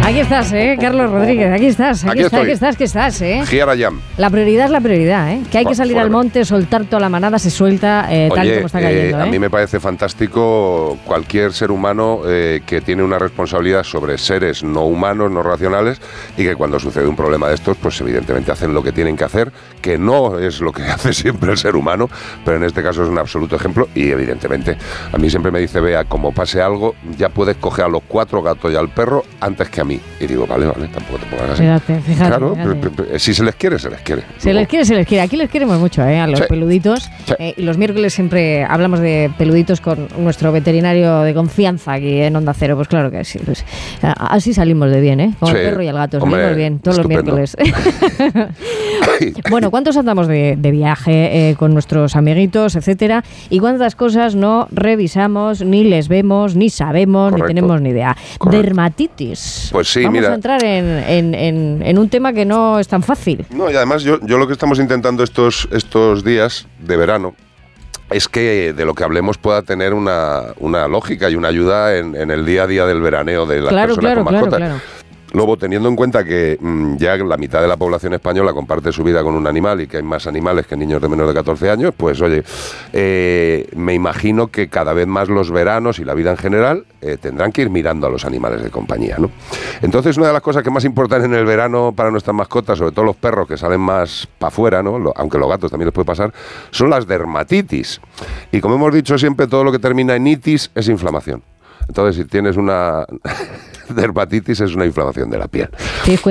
Aquí estás, Carlos Rodríguez, aquí estás, aquí estás. Here I am. La prioridad es la prioridad, que hay que salir al monte, soltar toda la manada, se suelta tal como está cayendo. A mí me parece fantástico cualquier ser humano que tiene una responsabilidad sobre seres no humanos, no racionales, y que cuando sucede un problema de estos, pues evidentemente hacen lo que tienen que hacer, que no es lo que hace siempre el ser humano, pero en este caso es un absoluto ejemplo, y evidentemente a mí siempre me dice Bea, como pase algo, ya puedes coger a los 4 gatos y al perro antes que a mí. Y digo, vale, tampoco te pongas así. Fíjate. Claro, si se les quiere, se les quiere. Se les quiere. Aquí les queremos mucho, a los peluditos. Sí. Y los miércoles siempre hablamos de peluditos con nuestro veterinario de confianza aquí en Onda Cero. Pues claro que sí. Pues, así salimos de bien, Con el perro y el gato. Salimos bien todos estupendo. los miércoles. Bueno, ¿cuántos andamos de viaje con nuestros amiguitos, etcétera? Y cuántas cosas no revisamos, ni les vemos, ni sabemos, Correcto. ni tenemos ni idea. Correcto. Dermatitis. Pues sí, Vamos mira. a entrar en un tema que no es tan fácil. No, y además yo lo que estamos intentando estos días de verano es que de lo que hablemos pueda tener una lógica y una ayuda en el día a día del veraneo de las personas con mascotas. Claro. Luego, teniendo en cuenta que ya la mitad de la población española comparte su vida con un animal y que hay más animales que niños de menos de 14 años, pues oye, me imagino que cada vez más los veranos y la vida en general tendrán que ir mirando a los animales de compañía, ¿no? Entonces, una de las cosas que más importan en el verano para nuestras mascotas, sobre todo los perros que salen más para afuera, ¿no? Aunque los gatos también les puede pasar, son las dermatitis. Y como hemos dicho siempre, todo lo que termina en itis es inflamación. Entonces, si tienes una dermatitis, es una inflamación de la piel.